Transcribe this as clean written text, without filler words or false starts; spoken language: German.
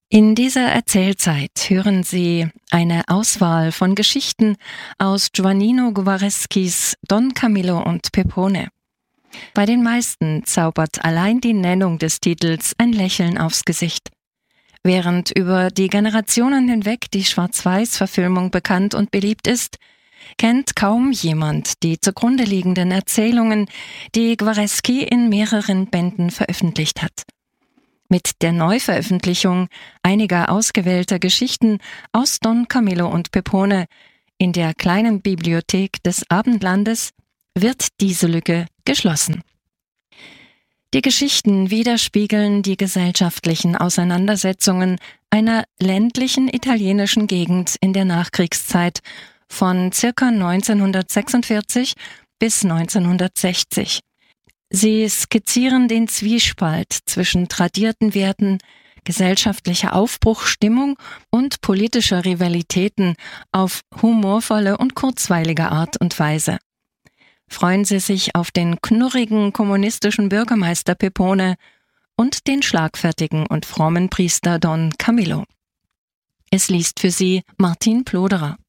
In dieser Erzählzeit hören Sie eine Auswahl von Geschichten aus Giovannino Guareschis Don Camillo und Pepone. Bei den meisten zaubert allein die Nennung des Titels ein Lächeln aufs Gesicht. Während über die Generationen hinweg die Schwarz-Weiß-Verfilmung bekannt und beliebt ist, kennt kaum jemand die zugrunde liegenden Erzählungen, die Guareschi in mehreren Bänden veröffentlicht hat. Mit der Neuveröffentlichung einiger ausgewählter Geschichten aus Don Camillo und Pepone in der kleinen Bibliothek des Abendlandes wird diese Lücke geschlossen. Die Geschichten widerspiegeln die gesellschaftlichen Auseinandersetzungen einer ländlichen italienischen Gegend in der Nachkriegszeit von ca. 1946 bis 1960. Sie skizzieren den Zwiespalt zwischen tradierten Werten, gesellschaftlicher Aufbruchsstimmung und politischer Rivalitäten auf humorvolle und kurzweilige Art und Weise. Freuen Sie sich auf den knurrigen kommunistischen Bürgermeister Pepone und den schlagfertigen und frommen Priester Don Camillo. Es liest für Sie Martin Ploderer.